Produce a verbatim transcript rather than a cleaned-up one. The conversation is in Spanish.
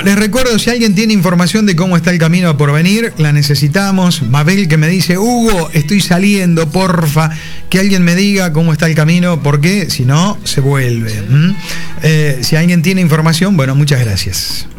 les recuerdo, si alguien tiene información de cómo está el camino a Porvenir, la necesitamos. Mabel, que me dice, Hugo, estoy saliendo, porfa, que alguien me diga cómo está el camino, porque si no, se vuelve. ¿Mm? Eh, si alguien tiene información, bueno, muchas gracias.